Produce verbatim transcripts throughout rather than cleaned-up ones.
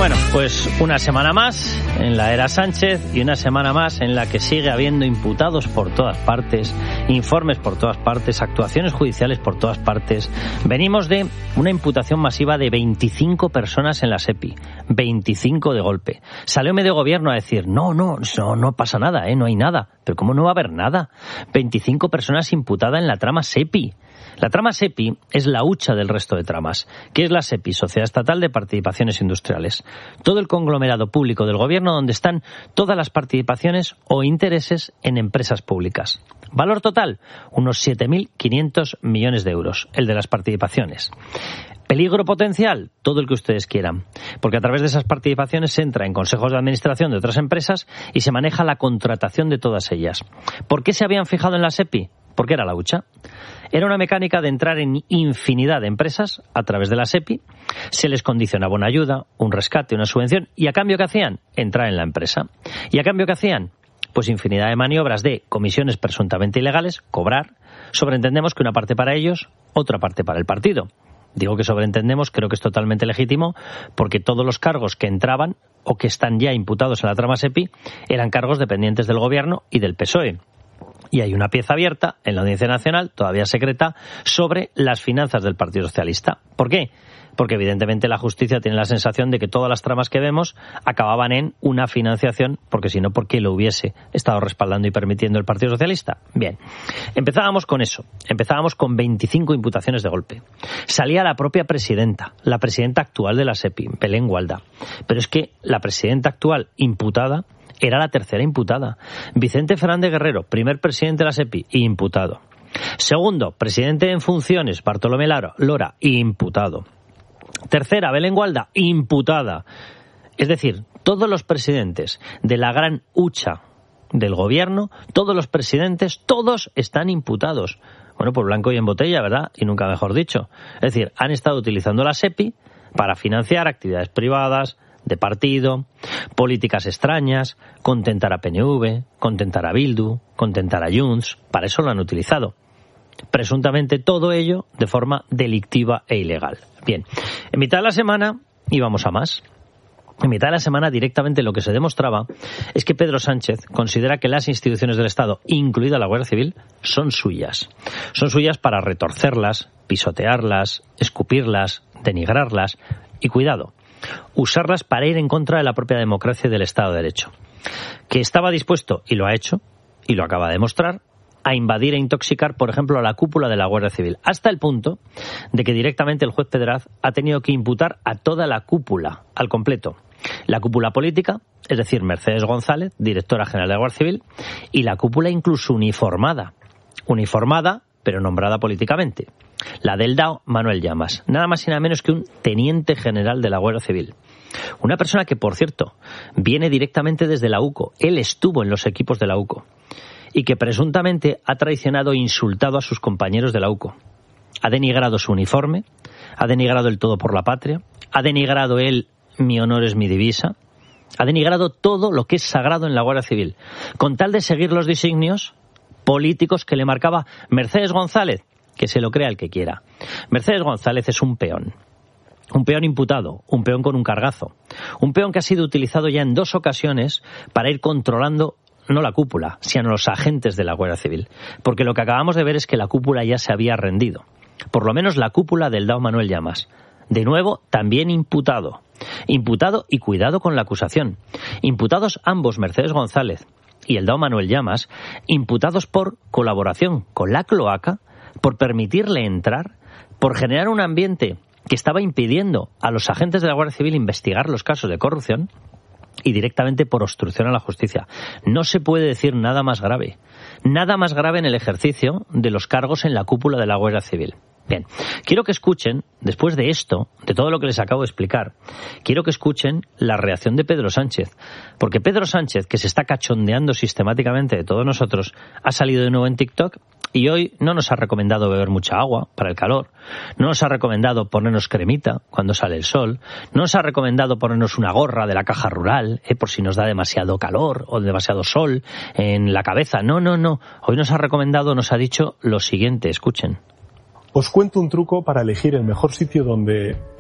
Bueno, pues una semana más en la era Sánchez y una semana más en la que sigue habiendo imputados por todas partes, informes por todas partes, actuaciones judiciales por todas partes. Venimos de una imputación masiva de veinticinco personas en la SEPI, veinticinco de golpe. Salió medio gobierno a decir, no, no, no, no pasa nada, ¿eh? No hay nada. Pero ¿cómo no va a haber nada? veinticinco personas imputadas en la trama SEPI. La trama SEPI es la hucha del resto de tramas. ¿Qué es la SEPI? Sociedad Estatal de Participaciones Industriales. Todo el conglomerado público del gobierno donde están todas las participaciones o intereses en empresas públicas. Valor total, unos siete mil quinientos millones de euros, el de las participaciones. Peligro potencial, todo el que ustedes quieran, porque a través de esas participaciones se entra en consejos de administración de otras empresas y se maneja la contratación de todas ellas. ¿Por qué se habían fijado en la SEPI? Porque era la hucha. Era una mecánica de entrar en infinidad de empresas a través de la SEPI, se les condicionaba una ayuda, un rescate, una subvención, y a cambio ¿qué hacían? Entrar en la empresa. ¿Y a cambio qué hacían? Pues infinidad de maniobras de comisiones presuntamente ilegales, cobrar, sobreentendemos que una parte para ellos, otra parte para el partido. Digo que sobreentendemos, creo que es totalmente legítimo, porque todos los cargos que entraban o que están ya imputados en la trama SEPI eran cargos dependientes del gobierno y del P S O E. Y hay una pieza abierta en la Audiencia Nacional, todavía secreta, sobre las finanzas del Partido Socialista. ¿Por qué? Porque evidentemente la justicia tiene la sensación de que todas las tramas que vemos acababan en una financiación, porque si no, ¿por qué lo hubiese estado respaldando y permitiendo el Partido Socialista? Bien, empezábamos con eso, empezábamos con veinticinco imputaciones de golpe. Salía la propia presidenta, la presidenta actual de la SEPI, Belén Gualda. Pero es que la presidenta actual imputada era la tercera imputada. Vicente Fernández Guerrero, primer presidente de la SEPI, imputado. Segundo, presidente en funciones, Bartolomé Lora, imputado. Tercera, Belén Gualda, imputada. Es decir, todos los presidentes de la gran hucha del gobierno, todos los presidentes, todos están imputados. Bueno, pues blanco y en botella, ¿verdad? Y nunca mejor dicho. Es decir, han estado utilizando la SEPI para financiar actividades privadas, de partido, políticas extrañas, contentar a P N V, contentar a Bildu, contentar a Junts. Para eso lo han utilizado. Presuntamente todo ello de forma delictiva e ilegal. Bien, en mitad de la semana íbamos a más. En mitad de la semana directamente lo que se demostraba es que Pedro Sánchez considera que las instituciones del Estado, incluida la Guardia Civil, son suyas. Son suyas para retorcerlas, pisotearlas, escupirlas, denigrarlas y, cuidado, usarlas para ir en contra de la propia democracia y del Estado de Derecho. Que estaba dispuesto, y lo ha hecho, y lo acaba de demostrar, a invadir e intoxicar, por ejemplo, a la cúpula de la Guardia Civil, hasta el punto de que directamente el juez Pedraz ha tenido que imputar a toda la cúpula, al completo. La cúpula política, es decir, Mercedes González, directora general de la Guardia Civil, y la cúpula incluso uniformada. Uniformada, pero nombrada políticamente. La del D A O, Manuel Llamas, nada más y nada menos que un teniente general de la Guardia Civil. Una persona que, por cierto, viene directamente desde la UCO. Él estuvo en los equipos de la UCO. Y que presuntamente ha traicionado e insultado a sus compañeros de la UCO. Ha denigrado su uniforme, ha denigrado el todo por la patria, ha denigrado él mi honor es mi divisa, ha denigrado todo lo que es sagrado en la Guardia Civil, con tal de seguir los designios políticos que le marcaba Mercedes González, que se lo crea el que quiera. Mercedes González es un peón. Un peón imputado, un peón con un cargazo. Un peón que ha sido utilizado ya en dos ocasiones para ir controlando no la cúpula, sino los agentes de la Guardia Civil. Porque lo que acabamos de ver es que la cúpula ya se había rendido. Por lo menos la cúpula del D A O Manuel Llamas. De nuevo, también imputado. Imputado y cuidado con la acusación. Imputados ambos, Mercedes González y el D A O Manuel Llamas, imputados por colaboración con la cloaca, por permitirle entrar, por generar un ambiente que estaba impidiendo a los agentes de la Guardia Civil investigar los casos de corrupción, y directamente por obstrucción a la justicia. No se puede decir nada más grave. Nada más grave en el ejercicio de los cargos en la cúpula de la Guardia Civil. Bien, quiero que escuchen, después de esto, de todo lo que les acabo de explicar, quiero que escuchen la reacción de Pedro Sánchez. Porque Pedro Sánchez, que se está cachondeando sistemáticamente de todos nosotros, ha salido de nuevo en TikTok y hoy no nos ha recomendado beber mucha agua para el calor, no nos ha recomendado ponernos cremita cuando sale el sol, no nos ha recomendado ponernos una gorra de la Caja Rural, eh, por si nos da demasiado calor o demasiado sol en la cabeza. No, no, no. Hoy nos ha recomendado, nos ha dicho lo siguiente, escuchen. Os cuento un truco para elegir el mejor sitio donde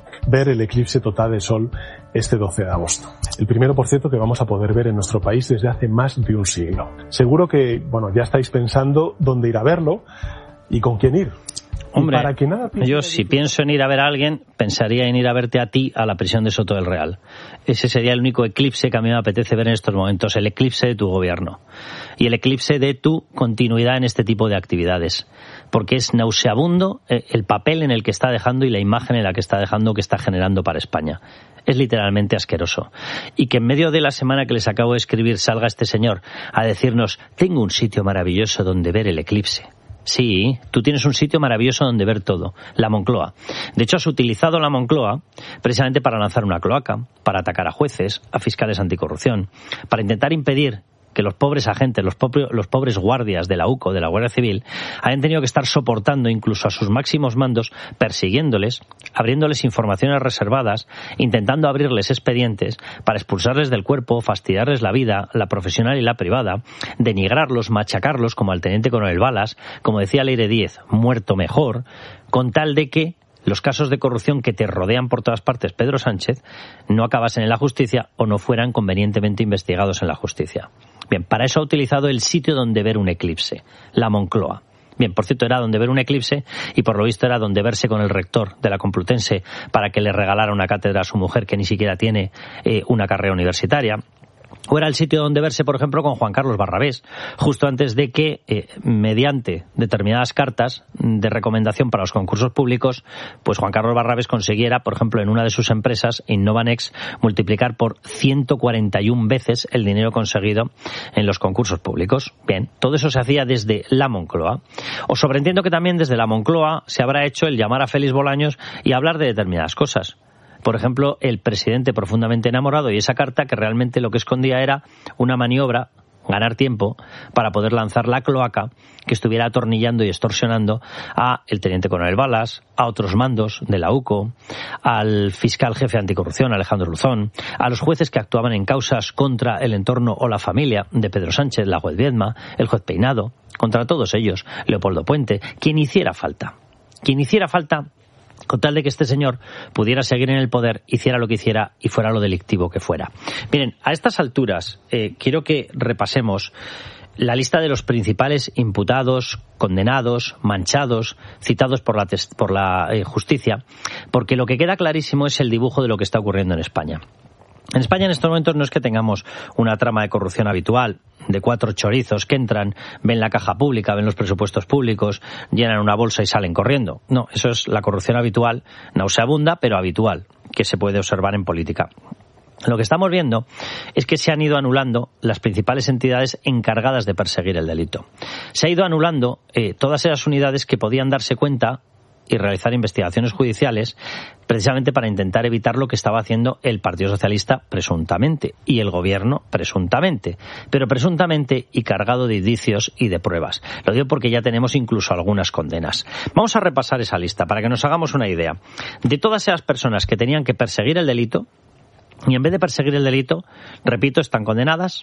ver el eclipse total de Sol este doce de agosto. El primero, por cierto, que vamos a poder ver en nuestro país desde hace más de un siglo. Seguro que, bueno, ya estáis pensando dónde ir a verlo y con quién ir. Hombre, para que nada yo si pienso en ir a ver a alguien, pensaría en ir a verte a ti a la prisión de Soto del Real. Ese sería el único eclipse que a mí me apetece ver en estos momentos, el eclipse de tu gobierno y el eclipse de tu continuidad en este tipo de actividades, porque es nauseabundo el papel en el que está dejando y la imagen en la que está dejando, que está generando para España. Es literalmente asqueroso. Y que en medio de la semana que les acabo de escribir salga este señor a decirnos: tengo un sitio maravilloso donde ver el eclipse. Sí, tú tienes un sitio maravilloso donde ver todo, la Moncloa. De hecho, has utilizado la Moncloa precisamente para lanzar una cloaca, para atacar a jueces, a fiscales anticorrupción, para intentar impedir que los pobres agentes, los, propios, los pobres guardias de la U C O, de la Guardia Civil, hayan tenido que estar soportando incluso a sus máximos mandos, persiguiéndoles, abriéndoles informaciones reservadas, intentando abrirles expedientes para expulsarles del cuerpo, fastidiarles la vida, la profesional y la privada, denigrarlos, machacarlos como al teniente coronel Balas, como decía Leire Díez, muerto mejor, con tal de que los casos de corrupción que te rodean por todas partes, Pedro Sánchez, no acabasen en la justicia o no fueran convenientemente investigados en la justicia. Bien, para eso ha utilizado el sitio donde ver un eclipse, la Moncloa. Bien, por cierto, era donde ver un eclipse y por lo visto era donde verse con el rector de la Complutense para que le regalara una cátedra a su mujer que ni siquiera tiene eh, una carrera universitaria. O era el sitio donde verse, por ejemplo, con Juan Carlos Barrabés, justo antes de que, eh, mediante determinadas cartas de recomendación para los concursos públicos, pues Juan Carlos Barrabés consiguiera, por ejemplo, en una de sus empresas, Innovanex, multiplicar por ciento cuarenta y una veces el dinero conseguido en los concursos públicos. Bien, todo eso se hacía desde la Moncloa. Os sobreentiendo que también desde la Moncloa se habrá hecho el llamar a Félix Bolaños y hablar de determinadas cosas. Por ejemplo, el presidente profundamente enamorado y esa carta que realmente lo que escondía era una maniobra, ganar tiempo, para poder lanzar la cloaca que estuviera atornillando y extorsionando a el teniente coronel Balas, a otros mandos de la U C O, al fiscal jefe anticorrupción, Alejandro Luzón, a los jueces que actuaban en causas contra el entorno o la familia de Pedro Sánchez, la juez Viedma, el juez Peinado, contra todos ellos, Leopoldo Puente, quien hiciera falta. Quien hiciera falta con tal de que este señor pudiera seguir en el poder, hiciera lo que hiciera y fuera lo delictivo que fuera. Miren, a estas alturas eh, quiero que repasemos la lista de los principales imputados, condenados, manchados, citados por la, por la eh, justicia, porque lo que queda clarísimo es el dibujo de lo que está ocurriendo en España. En España en estos momentos no es que tengamos una trama de corrupción habitual, de cuatro chorizos que entran, ven la caja pública, ven los presupuestos públicos, llenan una bolsa y salen corriendo. No, eso es la corrupción habitual, nauseabunda, pero habitual, que se puede observar en política. Lo que estamos viendo es que se han ido anulando las principales entidades encargadas de perseguir el delito. Se ha ido anulando eh, todas esas unidades que podían darse cuenta y realizar investigaciones judiciales precisamente para intentar evitar lo que estaba haciendo el Partido Socialista presuntamente y el Gobierno presuntamente, pero presuntamente y cargado de indicios y de pruebas. Lo digo porque ya tenemos incluso algunas condenas. Vamos a repasar esa lista para que nos hagamos una idea de todas esas personas que tenían que perseguir el delito y en vez de perseguir el delito, repito, están condenadas,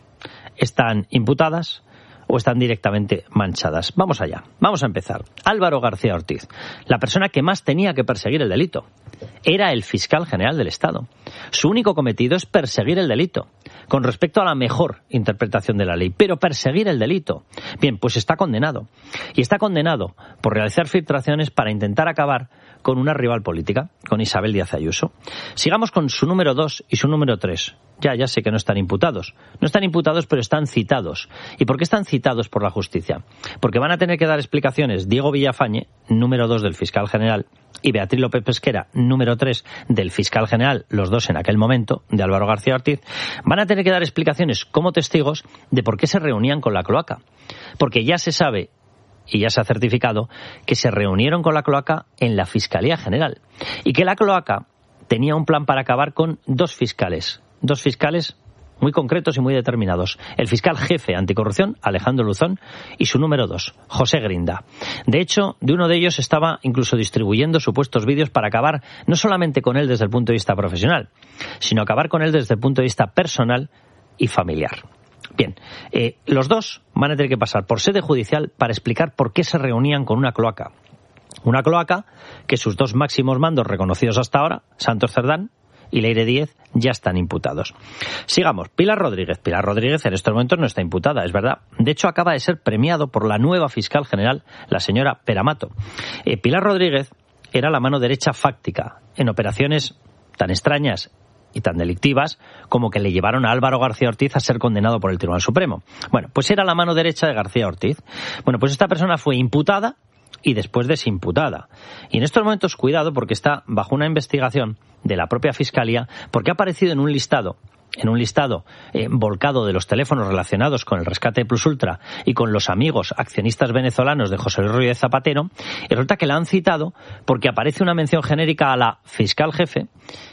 están imputadas o están directamente manchadas. Vamos allá, vamos a empezar. Álvaro García Ortiz, la persona que más tenía que perseguir el delito. Era el fiscal general del Estado. Su único cometido es perseguir el delito, con respecto a la mejor interpretación de la ley, pero perseguir el delito. Bien, pues está condenado. Y está condenado por realizar filtraciones para intentar acabar con una rival política, con Isabel Díaz Ayuso. Sigamos con su número dos y su número tres. Ya, ya sé que no están imputados. No están imputados, pero están citados. ¿Y por qué están citados por la justicia? Porque van a tener que dar explicaciones Diego Villafañe, número dos del fiscal general, y Beatriz López Pesquera, número tres del fiscal general, los dos en aquel momento, de Álvaro García Ortiz, van a tener que dar explicaciones como testigos de por qué se reunían con la cloaca. Porque ya se sabe y ya se ha certificado que se reunieron con la cloaca en la Fiscalía General y que la cloaca tenía un plan para acabar con dos fiscales, dos fiscales muy concretos y muy determinados. El fiscal jefe anticorrupción, Alejandro Luzón, y su número dos, José Grinda. De hecho, de uno de ellos estaba incluso distribuyendo supuestos vídeos para acabar no solamente con él desde el punto de vista profesional, sino acabar con él desde el punto de vista personal y familiar. Bien, eh, los dos van a tener que pasar por sede judicial para explicar por qué se reunían con una cloaca. Una cloaca que sus dos máximos mandos reconocidos hasta ahora, Santos Cerdán y Leire Díez, ya están imputados. Sigamos. Pilar Rodríguez. Pilar Rodríguez en estos momentos no está imputada, es verdad. De hecho, acaba de ser premiado por la nueva fiscal general, la señora Peramato. Eh, Pilar Rodríguez era la mano derecha fáctica en operaciones tan extrañas y tan delictivas como que le llevaron a Álvaro García Ortiz a ser condenado por el Tribunal Supremo. Bueno, pues era la mano derecha de García Ortiz. Bueno, pues esta persona fue imputada y después desimputada. Y en estos momentos, cuidado, porque está bajo una investigación de la propia Fiscalía, porque ha aparecido en un listado, en un listado eh, volcado de los teléfonos relacionados con el rescate de Plus Ultra y con los amigos accionistas venezolanos de José Luis Rodríguez Zapatero, y resulta que la han citado porque aparece una mención genérica a la fiscal jefe,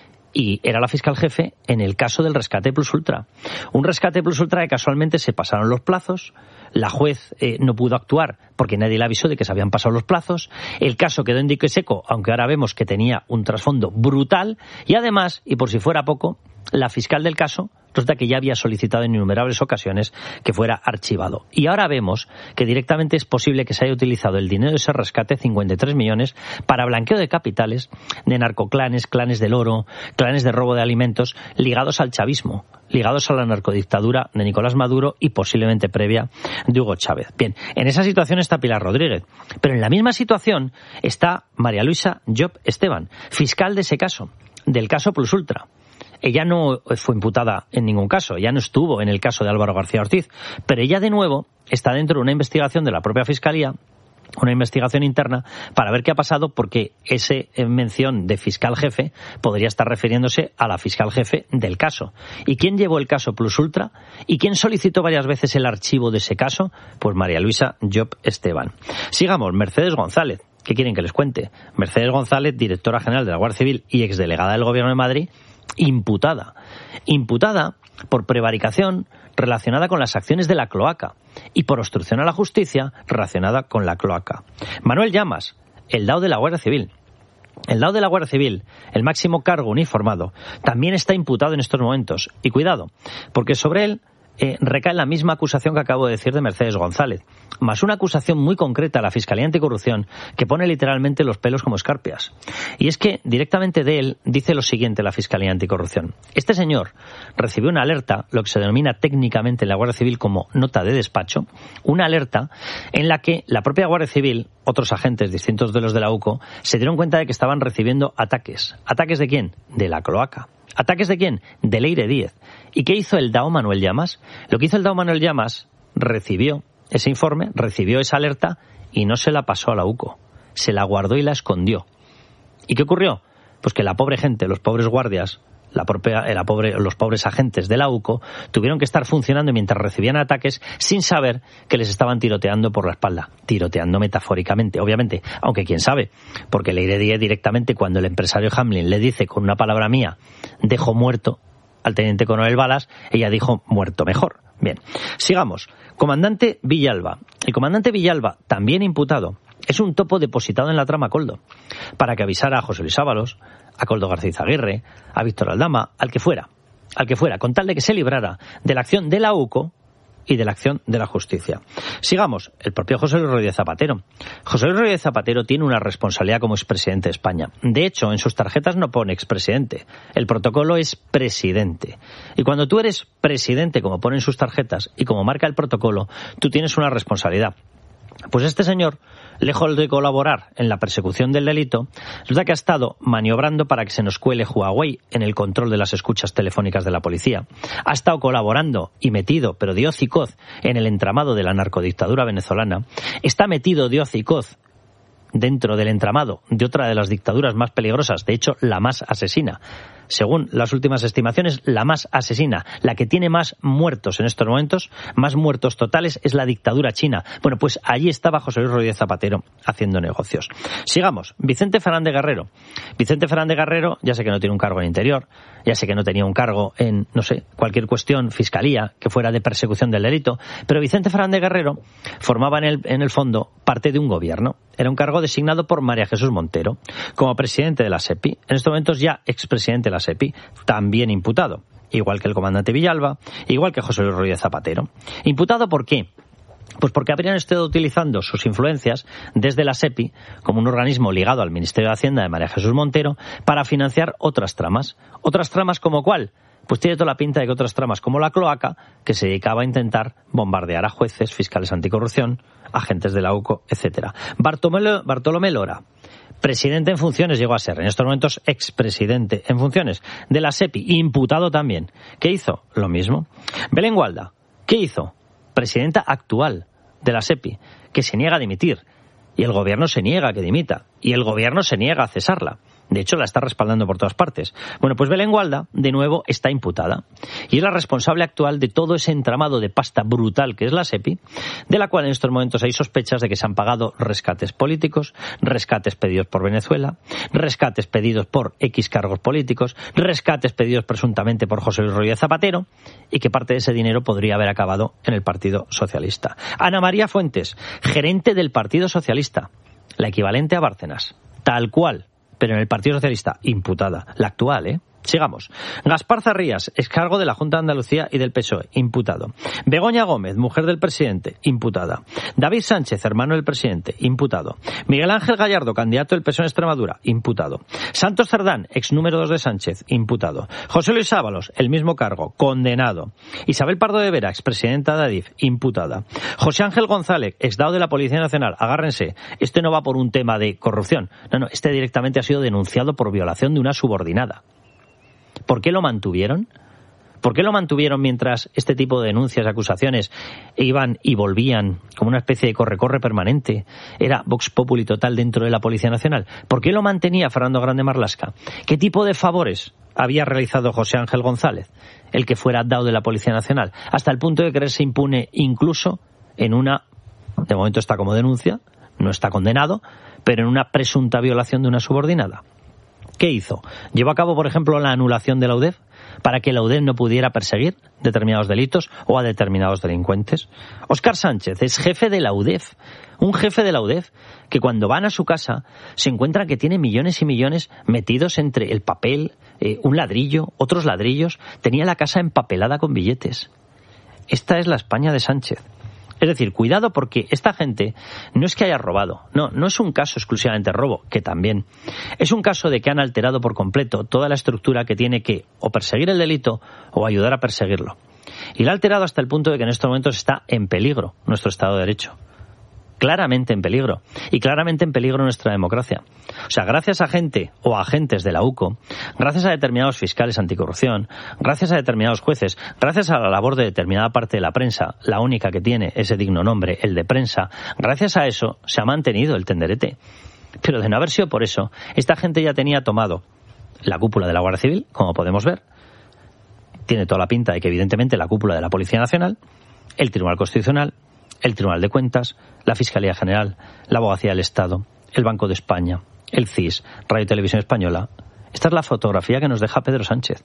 y era la fiscal jefe en el caso del rescate Plus Ultra. Un rescate Plus Ultra que casualmente se pasaron los plazos, la juez eh, no pudo actuar porque nadie le avisó de que se habían pasado los plazos, el caso quedó en dique seco, aunque ahora vemos que tenía un trasfondo brutal, y además, y por si fuera poco, la fiscal del caso resulta que ya había solicitado en innumerables ocasiones que fuera archivado. Y ahora vemos que directamente es posible que se haya utilizado el dinero de ese rescate, cincuenta y tres millones, para blanqueo de capitales de narcoclanes, clanes del oro, clanes de robo de alimentos, ligados al chavismo, ligados a la narcodictadura de Nicolás Maduro y posiblemente previa de Hugo Chávez. Bien, en esa situación está Pilar Rodríguez, pero en la misma situación está María Luisa Llop Esteban, fiscal de ese caso, del caso Plus Ultra. Ella no fue imputada en ningún caso, ella no estuvo en el caso de Álvaro García Ortiz, pero ella de nuevo está dentro de una investigación de la propia Fiscalía, una investigación interna, para ver qué ha pasado, porque esa mención de fiscal jefe podría estar refiriéndose a la fiscal jefe del caso. ¿Y quién llevó el caso Plus Ultra? ¿Y quién solicitó varias veces el archivo de ese caso? Pues María Luisa Llop Esteban. Sigamos, Mercedes González. ¿Qué quieren que les cuente? Mercedes González, directora general de la Guardia Civil y exdelegada del Gobierno de Madrid, imputada. Imputada por prevaricación relacionada con las acciones de la cloaca y por obstrucción a la justicia relacionada con la cloaca. Manuel Llamas, el D A O de la Guardia Civil. El D A O de la Guardia Civil, el máximo cargo uniformado, también está imputado en estos momentos. Y cuidado, porque sobre él eh, recae la misma acusación que acabo de decir de Mercedes González, más una acusación muy concreta a la Fiscalía Anticorrupción que pone literalmente los pelos como escarpias. Y es que directamente de él dice lo siguiente la Fiscalía Anticorrupción. Este señor recibió una alerta, lo que se denomina técnicamente en la Guardia Civil como nota de despacho, una alerta en la que la propia Guardia Civil, otros agentes distintos de los de la U C O, se dieron cuenta de que estaban recibiendo ataques. ¿Ataques de quién? De la cloaca. ¿Ataques de quién? De Leire Díez. ¿Y qué hizo el D A O Manuel Llamas? Lo que hizo el D A O Manuel Llamas, recibió ese informe, recibió esa alerta y no se la pasó a la U C O. Se la guardó y la escondió. ¿Y qué ocurrió? Pues que la pobre gente, los pobres guardias, la propia, la pobre, los pobres agentes de la U C O tuvieron que estar funcionando mientras recibían ataques sin saber que les estaban tiroteando por la espalda. Tiroteando metafóricamente, obviamente, aunque quién sabe, porque Leire Díez directamente, cuando el empresario Hamlin le dice con una palabra mía, dejo muerto al teniente coronel Balas, ella dijo muerto mejor. Bien, sigamos. Comandante Villalba. El comandante Villalba, también imputado, es un topo depositado en la trama Coldo, para que avisara a José Luis Ábalos, a Coldo García Izaguirre, a Víctor Aldama, al que fuera, al que fuera, con tal de que se librara de la acción de la U C O y de la acción de la justicia. Sigamos, el propio José Luis Rodríguez Zapatero. José Luis Rodríguez Zapatero tiene una responsabilidad como expresidente de España. De hecho, en sus tarjetas no pone expresidente. El protocolo es presidente. Y cuando tú eres presidente, como pone en sus tarjetas, y como marca el protocolo, tú tienes una responsabilidad. Pues este señor, lejos de colaborar en la persecución del delito, resulta que ha estado maniobrando para que se nos cuele Huawei en el control de las escuchas telefónicas de la policía. Ha estado colaborando y metido, pero de hoz y coz, en el entramado de la narcodictadura venezolana. Está metido de hoz y coz dentro del entramado de otra de las dictaduras más peligrosas, de hecho, la más asesina. Según las últimas estimaciones, la más asesina, la que tiene más muertos en estos momentos, más muertos totales, es la dictadura china. Bueno, pues allí estaba José Luis Rodríguez Zapatero haciendo negocios. Sigamos. Vicente Fernández Guerrero. Vicente Fernández Guerrero, ya sé que no tiene un cargo en Interior, ya sé que no tenía un cargo en, no sé, cualquier cuestión, fiscalía, que fuera de persecución del delito, pero Vicente Fernández Guerrero formaba en el, en el fondo parte de un gobierno. Era un cargo designado por María Jesús Montero como presidente de la SEPI. En estos momentos ya expresidente de la SEPI, también imputado, igual que el comandante Villalba, igual que José Luis Rodríguez Zapatero. ¿Imputado por qué? Pues porque habrían estado utilizando sus influencias desde la SEPI, como un organismo ligado al Ministerio de Hacienda de María Jesús Montero, para financiar otras tramas. ¿Otras tramas como cuál? Pues tiene toda la pinta de que otras tramas como la cloaca, que se dedicaba a intentar bombardear a jueces, fiscales anticorrupción, agentes de la U C O, etcétera. Bartolomé, Bartolomé Lora, presidente en funciones llegó a ser, en estos momentos expresidente en funciones de la SEPI, imputado también. ¿Qué hizo? Lo mismo. Belén Gualda, ¿qué hizo? Presidenta actual de la SEPI, que se niega a dimitir, y el gobierno se niega a que dimita, y el gobierno se niega a cesarla. De hecho, la está respaldando por todas partes. Bueno, pues Belén Gualda, de nuevo, está imputada. Y es la responsable actual de todo ese entramado de pasta brutal que es la SEPI, de la cual en estos momentos hay sospechas de que se han pagado rescates políticos, rescates pedidos por Venezuela, rescates pedidos por X cargos políticos, rescates pedidos presuntamente por José Luis Rodríguez Zapatero, y que parte de ese dinero podría haber acabado en el Partido Socialista. Ana María Fuentes, gerente del Partido Socialista, la equivalente a Bárcenas, tal cual, pero en el Partido Socialista, imputada. La actual, ¿eh? Sigamos. Gaspar Zarrías, excargo de la Junta de Andalucía y del P S O E, imputado. Begoña Gómez, mujer del presidente, imputada. David Sánchez, hermano del presidente, imputado. Miguel Ángel Gallardo, candidato del P S O E en Extremadura, imputado. Santos Cerdán, ex número dos de Sánchez, imputado. José Luis Ábalos, el mismo cargo, condenado. Isabel Pardo de Vera, expresidenta de Adif, imputada. José Ángel González, exdao de la Policía Nacional, agárrense, este no va por un tema de corrupción, no, no, este directamente ha sido denunciado por violación de una subordinada. ¿Por qué lo mantuvieron? ¿Por qué lo mantuvieron mientras este tipo de denuncias, acusaciones iban y volvían como una especie de corre-corre permanente? Era Vox Populi total dentro de la Policía Nacional. ¿Por qué lo mantenía Fernando Grande Marlaska? ¿Qué tipo de favores había realizado José Ángel González, el que fuera dado de la Policía Nacional, hasta el punto de creerse impune incluso en una, de momento está como denuncia, no está condenado, pero en una presunta violación de una subordinada? ¿Qué hizo? Llevó a cabo, por ejemplo, la anulación de la U D E F para que la U D E F no pudiera perseguir determinados delitos o a determinados delincuentes. Óscar Sánchez es jefe de la U D E F, un jefe de la U D E F que cuando van a su casa se encuentran que tiene millones y millones metidos entre el papel, eh, un ladrillo, otros ladrillos. Tenía la casa empapelada con billetes. Esta es la España de Sánchez. Es decir, cuidado, porque esta gente no es que haya robado, no, no es un caso exclusivamente robo, que también. Es un caso de que han alterado por completo toda la estructura que tiene que o perseguir el delito o ayudar a perseguirlo. Y la ha alterado hasta el punto de que en estos momentos está en peligro nuestro Estado de Derecho. Claramente en peligro. Y claramente en peligro nuestra democracia. O sea, gracias a gente o a agentes de la U C O, gracias a determinados fiscales anticorrupción, gracias a determinados jueces, gracias a la labor de determinada parte de la prensa, la única que tiene ese digno nombre, el de prensa, gracias a eso se ha mantenido el tenderete. Pero de no haber sido por eso, esta gente ya tenía tomado la cúpula de la Guardia Civil, como podemos ver. Tiene toda la pinta de que evidentemente la cúpula de la Policía Nacional, el Tribunal Constitucional, el Tribunal de Cuentas, la Fiscalía General, la Abogacía del Estado, el Banco de España, el C I S, Radio y Televisión Española. Esta es la fotografía que nos deja Pedro Sánchez.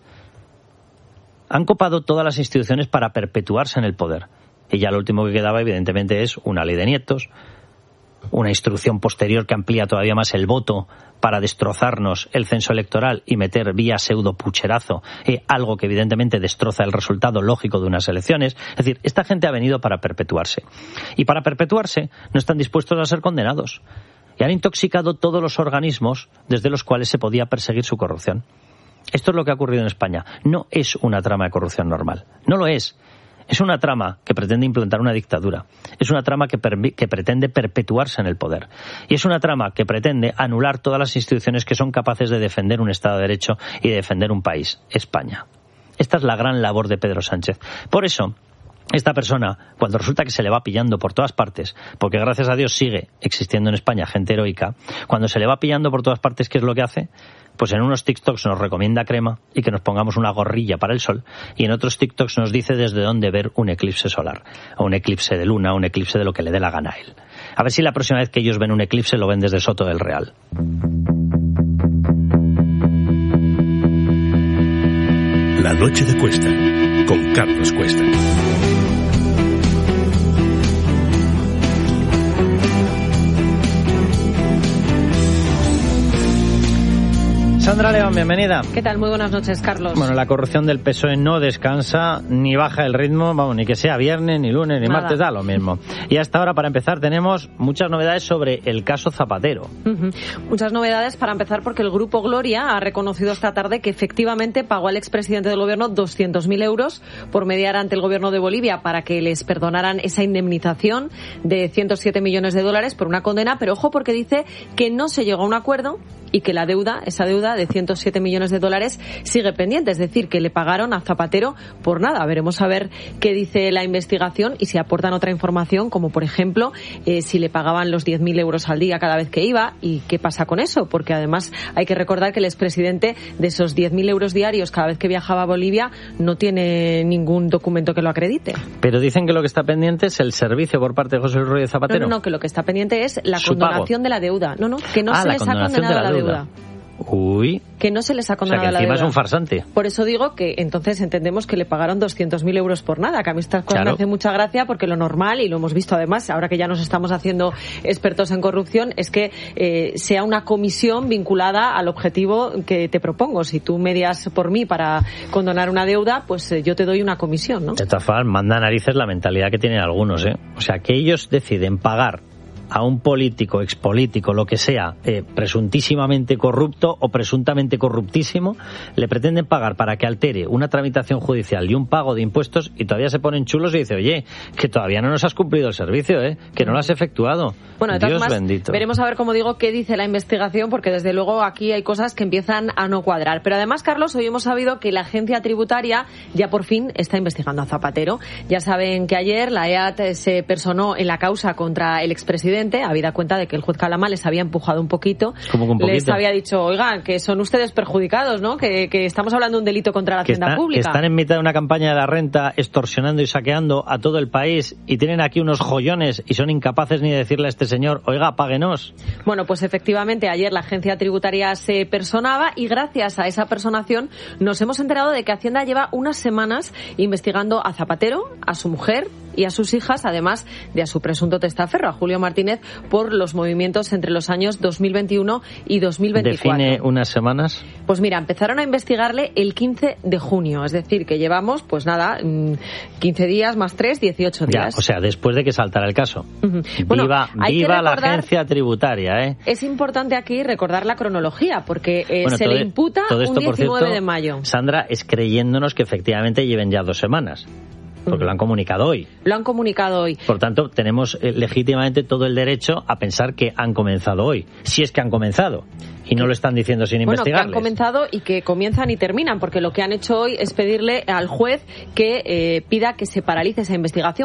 Han copado todas las instituciones para perpetuarse en el poder. Y ya lo último que quedaba, evidentemente, es una ley de nietos, una instrucción posterior que amplía todavía más el voto para destrozarnos el censo electoral y meter vía pseudo-pucherazo eh, algo que evidentemente destroza el resultado lógico de unas elecciones. Es decir, esta gente ha venido para perpetuarse. Y para perpetuarse no están dispuestos a ser condenados. Y han intoxicado todos los organismos desde los cuales se podía perseguir su corrupción. Esto es lo que ha ocurrido en España. No es una trama de corrupción normal. No lo es. Es una trama que pretende implantar una dictadura. Es una trama que, que pretende perpetuarse en el poder. Y es una trama que pretende anular todas las instituciones que son capaces de defender un Estado de Derecho y de defender un país, España. Esta es la gran labor de Pedro Sánchez. Por eso, esta persona, cuando resulta que se le va pillando por todas partes, porque gracias a Dios sigue existiendo en España gente heroica, cuando se le va pillando por todas partes, ¿qué es lo que hace? Pues en unos TikToks nos recomienda crema y que nos pongamos una gorrilla para el sol, y en otros TikToks nos dice desde dónde ver un eclipse solar, o un eclipse de luna, o un eclipse de lo que le dé la gana a él. A ver si la próxima vez que ellos ven un eclipse lo ven desde Soto del Real. La noche de Cuesta, con Carlos Cuesta. Sandra León, bienvenida. ¿Qué tal? Muy buenas noches, Carlos. Bueno, la corrupción del P S O E no descansa, ni baja el ritmo, vamos, ni que sea viernes, ni lunes, ni Nada. martes, da lo mismo. Y hasta ahora, para empezar, tenemos muchas novedades sobre el caso Zapatero. Uh-huh. Muchas novedades para empezar porque el Grupo Gloria ha reconocido esta tarde que efectivamente pagó al expresidente del gobierno doscientos mil euros por mediar ante el gobierno de Bolivia para que les perdonaran esa indemnización de ciento siete millones de dólares por una condena, pero ojo porque dice que no se llegó a un acuerdo y que la deuda, esa deuda de ciento siete millones de dólares sigue pendiente, es decir, que le pagaron a Zapatero por nada. Veremos a ver qué dice la investigación y si aportan otra información, como por ejemplo, eh, si le pagaban los diez mil euros al día cada vez que iba y qué pasa con eso, porque además hay que recordar que el expresidente de esos diez mil euros diarios cada vez que viajaba a Bolivia no tiene ningún documento que lo acredite. Pero dicen que lo que está pendiente es el servicio por parte de José Luis Rodríguez Zapatero. No, no, no, que lo que está pendiente es la Su condonación pago. de la deuda. No, no, que no ah, se la les ha condenado la deuda. deuda. Uy. Que no se les ha condenado o sea, que la encima deuda. es un farsante. Por eso digo que entonces entendemos que le pagaron doscientos mil euros por nada, que a mí estas cosas claro. me hace mucha gracia porque lo normal, y lo hemos visto además, ahora que ya nos estamos haciendo expertos en corrupción, es que eh, sea una comisión vinculada al objetivo que te propongo. Si tú medias por mí para condonar una deuda, pues eh, yo te doy una comisión, ¿no? De todas formas, manda narices la mentalidad que tienen algunos, ¿eh? O sea, que ellos deciden pagar a un político, expolítico, lo que sea, eh, presuntísimamente corrupto o presuntamente corruptísimo, le pretenden pagar para que altere una tramitación judicial y un pago de impuestos y todavía se ponen chulos y dicen, oye, que todavía no nos has cumplido el servicio, ¿eh? Que no lo has efectuado. Bueno, de todas Dios formas, bendito. Veremos a ver, como digo, qué dice la investigación, porque desde luego aquí hay cosas que empiezan a no cuadrar. Pero además, Carlos, hoy hemos sabido que la agencia tributaria ya por fin está investigando a Zapatero. Ya saben que ayer la E A T se personó en la causa contra el expresidente, habida cuenta de que el juez Calama les había empujado un poquito. ¿Cómo que un poquito? Les había dicho, oigan, que son ustedes perjudicados, ¿no? Que, que estamos hablando de un delito contra la que hacienda está, pública. Que están en mitad de una campaña de la renta extorsionando y saqueando a todo el país y tienen aquí unos joyones y son incapaces ni de decirle a este señor, oiga, páguenos. Bueno, pues efectivamente ayer la agencia tributaria se personaba y gracias a esa personación nos hemos enterado de que Hacienda lleva unas semanas investigando a Zapatero, a su mujer y a sus hijas, además de a su presunto testaferro, a Julio Martínez, por los movimientos entre los años dos mil veintiuno y dos mil veinticuatro. ¿Define unas semanas? Pues mira, empezaron a investigarle el quince de junio, es decir, que llevamos, pues nada, quince días más tres, dieciocho días. Ya, o sea, después de que saltara el caso. Uh-huh. Bueno, viva viva la agencia tributaria, ¿eh? Es importante aquí recordar la cronología, porque eh, bueno, se todo, le imputa todo esto, un diecinueve por cierto, de mayo. Sandra, es creyéndonos que efectivamente lleven ya dos semanas. Porque lo han comunicado hoy. Lo han comunicado hoy. Por tanto, tenemos eh, legítimamente todo el derecho a pensar que han comenzado hoy. Si es que han comenzado. Y no lo están diciendo sin bueno, investigarles. Bueno, que han comenzado y que comienzan y terminan. Porque lo que han hecho hoy es pedirle al juez que eh, pida que se paralice esa investigación.